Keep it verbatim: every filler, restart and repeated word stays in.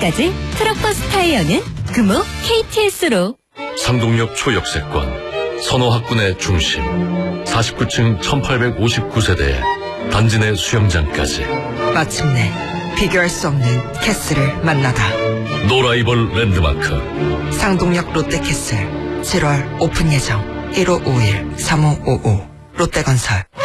이제까지 트럭버스 타이어는 금호 케이티에스로. 상동역 초역세권, 선호학군의 중심, 사십구 층 천팔백오십구 세대에 단지 내 수영장까지. 마침내 비교할 수 없는 캐슬을 만나다. 노라이벌 랜드마크 상동역 롯데캐슬 칠월 오픈 예정. 일오오일 삼오오오 롯데건설.